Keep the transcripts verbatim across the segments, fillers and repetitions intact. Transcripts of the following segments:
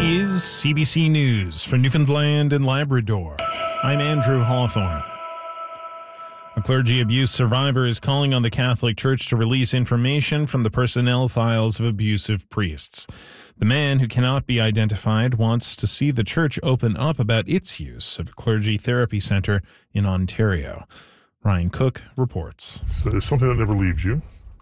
is C B C News for Newfoundland and Labrador. I'm Andrew Hawthorne. A clergy abuse survivor is calling on the Catholic Church to release information from the personnel files of abusive priests. The man, who cannot be identified, wants to see the church open up about its use of a clergy therapy centre in Ontario. Ryan Cook reports. So it's something that never leaves you.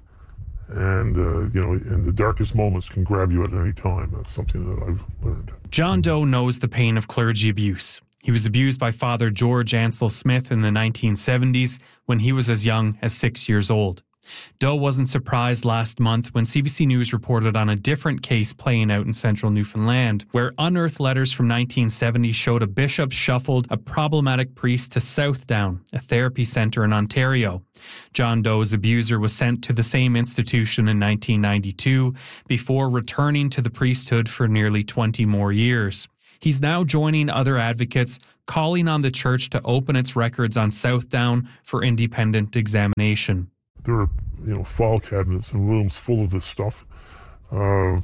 And, uh, you know, in the darkest moments can grab you at any time. That's something that I've learned. John Doe knows the pain of clergy abuse. He was abused by Father George Ansel Smith in the nineteen seventies when he was as young as six years old. Doe wasn't surprised last month when C B C News reported on a different case playing out in central Newfoundland, where unearthed letters from nineteen seventy showed a bishop shuffled a problematic priest to Southdown, a therapy centre in Ontario. John Doe's abuser was sent to the same institution in nineteen ninety-two before returning to the priesthood for nearly twenty more years. He's now joining other advocates, calling on the church to open its records on Southdown for independent examination. There are, you know, file cabinets and rooms full of this stuff. Uh,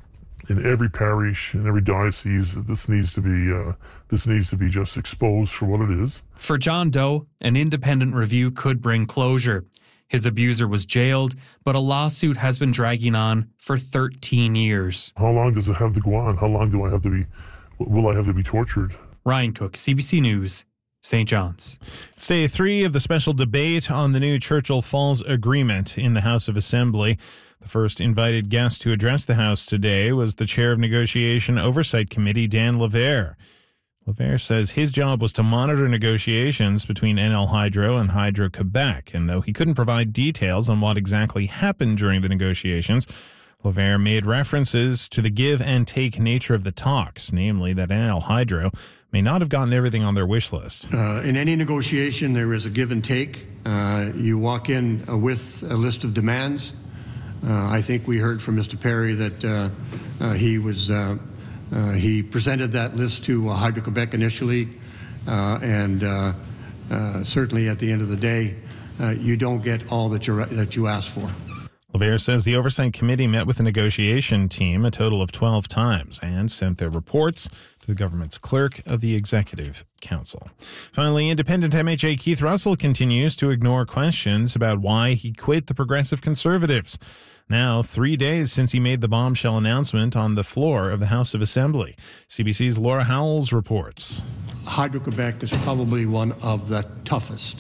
in every parish, in every diocese, this needs to be uh, this needs to be just exposed for what it is. For John Doe, an independent review could bring closure. His abuser was jailed, but a lawsuit has been dragging on for thirteen years. How long does it have to go on? How long do I have to be? Will I have to be tortured? Ryan Cook, C B C News, Saint John's. It's day three of the special debate on the new Churchill Falls Agreement in the House of Assembly. The first invited guest to address the House today was the chair of Negotiation Oversight Committee, Dan Lavere. Lavere says his job was to monitor negotiations between N L Hydro and Hydro-Quebec, and though he couldn't provide details on what exactly happened during the negotiations, Lavere made references to the give and take nature of the talks, namely that N L Hydro may not have gotten everything on their wish list. Uh, in any negotiation, there is a give and take. Uh, you walk in uh, with a list of demands. Uh, I think we heard from Mister Perry that uh, uh, he was uh, uh, he presented that list to uh, Hydro-Quebec initially, uh, and uh, uh, certainly at the end of the day, uh, you don't get all that you that you asked for. Lavere says the Oversight Committee met with the negotiation team a total of twelve times and sent their reports to the government's clerk of the Executive Council. Finally, independent M H A Keith Russell continues to ignore questions about why he quit the Progressive Conservatives. Now, three days since he made the bombshell announcement on the floor of the House of Assembly. C B C's Laura Howells reports. Hydro-Quebec is probably one of the toughest.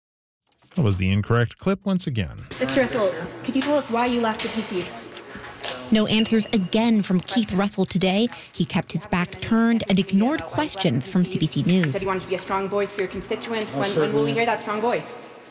That was the incorrect clip once again. Mister Russell, could you tell us why you left the P Cs? No answers again from Keith Russell today. He kept his back turned and ignored questions from C B C News. You said you wanted to be a strong voice for your constituents. When, when will we hear that strong voice?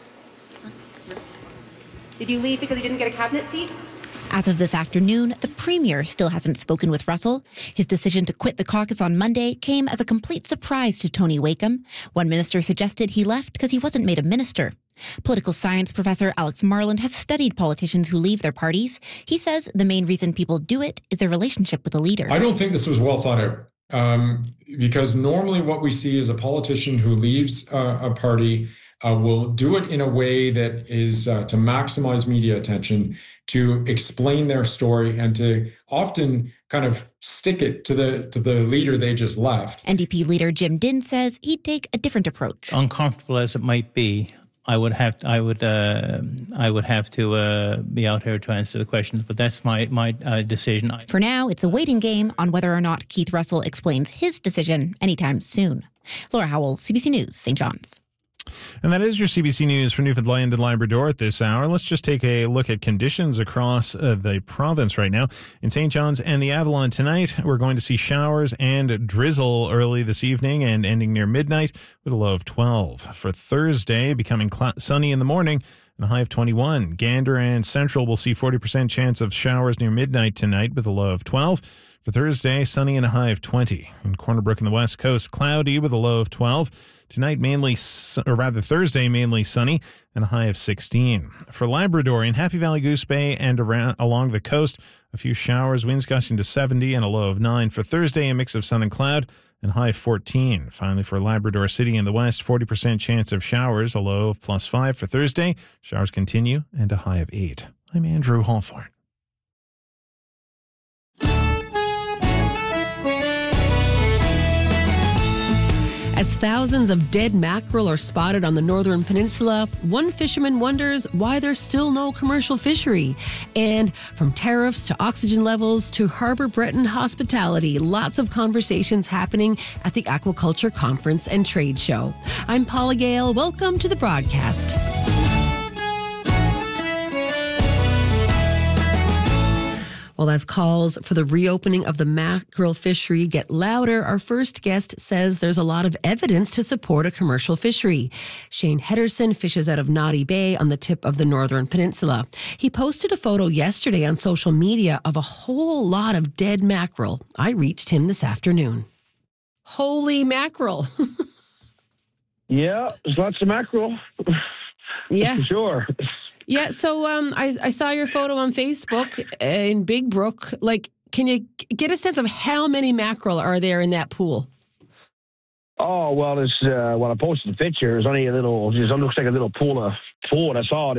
Did you leave because you didn't get a cabinet seat? As of this afternoon, the Premier still hasn't spoken with Russell. His decision to quit the caucus on Monday came as a complete surprise to Tony Wakeham. One minister suggested he left because he wasn't made a minister. Political science professor Alex Marland has studied politicians who leave their parties. He says the main reason people do it is their relationship with the leader. I don't think this was well thought out, um, because normally what we see is a politician who leaves uh, a party uh, will do it in a way that is uh, to maximize media attention, to explain their story, and to often kind of stick it to the to the leader they just left. N D P leader Jim Dinn says he'd take a different approach. Uncomfortable as it might be, I would have I would uh, I would have to uh, be out here to answer the questions, but that's my my uh, decision. For now, it's a waiting game on whether or not Keith Russell explains his decision anytime soon. Laura Howell, C B C News, Saint John's. And that is your C B C News for Newfoundland and Labrador at this hour. Let's just take a look at conditions across uh, the province right now. In Saint John's and the Avalon tonight, we're going to see showers and drizzle early this evening and ending near midnight with a low of twelve. For Thursday, becoming cl- sunny in the morning and a high of twenty-one. Gander and Central will see forty percent chance of showers near midnight tonight with a low of twelve. For Thursday, sunny and a high of twenty. In Corner Brook and the West Coast, cloudy with a low of twelve. Tonight, mainly, or rather Thursday, mainly sunny and a high of sixteen. For Labrador, in Happy Valley, Goose Bay, and around along the coast, a few showers, winds gusting to seventy and a low of nine. For Thursday, a mix of sun and cloud and high of fourteen. Finally, for Labrador City in the west, forty percent chance of showers, a low of plus five. For Thursday, showers continue and a high of eight. I'm Andrew Hawthorne. As thousands of dead mackerel are spotted on the northern peninsula, one fisherman wonders why there's still no commercial fishery. And from tariffs to oxygen levels to Harbour Breton hospitality, lots of conversations happening at the Aquaculture Conference and Trade Show. I'm Paula Gale. Welcome to the broadcast. Well, as calls for the reopening of the mackerel fishery get louder, our first guest says there's a lot of evidence to support a commercial fishery. Shane Henderson fishes out of Naughty Bay on the tip of the northern peninsula. He posted a photo yesterday on social media of a whole lot of dead mackerel. I reached him this afternoon. Holy mackerel. Yeah, there's lots of mackerel. Yeah. For sure. Yeah, so um, I, I saw your photo on Facebook in Big Brook. Like, can you get a sense of how many mackerel are there in that pool? Oh, well, it's, uh, when I posted the picture, there's only a little, it looks like a little pool of four. That's all.